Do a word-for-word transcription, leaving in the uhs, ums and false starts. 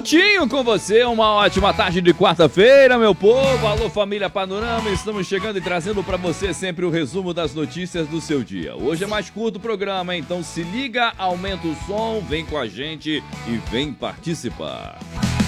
juntinho com você, uma ótima tarde de quarta-feira, meu povo. Alô, família Panorama, estamos chegando e trazendo para você sempre o resumo das notícias do seu dia. Hoje é mais curto o programa, então se liga, aumenta o som, vem com a gente e vem participar.